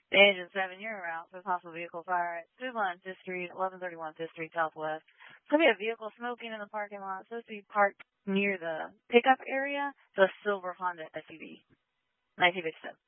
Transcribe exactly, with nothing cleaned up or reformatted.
The engine seven year route for possible vehicle fire at two one Fifth Street, eleven thirty-one Fifth Street Southwest. Could be a vehicle smoking in the parking lot. It's supposed to be parked near the pickup area. It's a silver Honda S U V. nineteen fifty-seven.